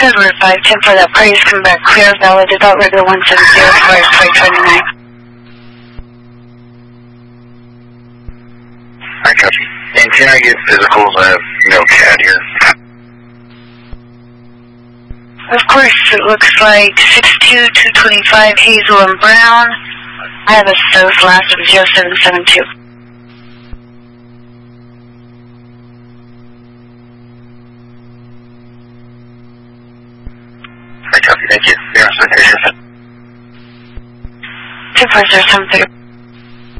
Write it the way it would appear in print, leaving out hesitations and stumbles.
February 510 for that party is coming back clear, valid about regular 170 for 2029. I copy. And can I get physicals? I have no CAD here. Of course, it looks like 62225 Hazel and Brown. I have a SOS last of 0772. I copy, thank you. Yeah, so 24073.